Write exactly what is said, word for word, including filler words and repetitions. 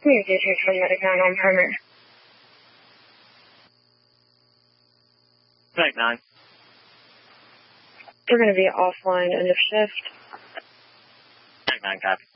Communications from Medic nine on primary. Medic nine. We're going to be offline end of shift. Medic nine, copy.